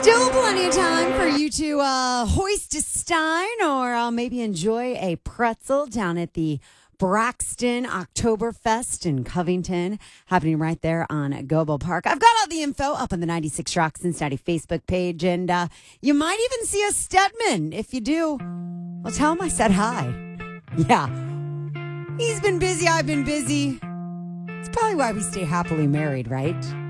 Still plenty of time for you to hoist a stein or maybe enjoy a pretzel down at the Braxton Oktoberfest in Covington, happening right there on Gobo Park. I've got all the info up on the 96 Rock Cincinnati Facebook page, and you might even see a Stedman. If you do, well, tell him I said hi. Yeah, he's been busy, I've been busy. It's probably why we stay happily married, right?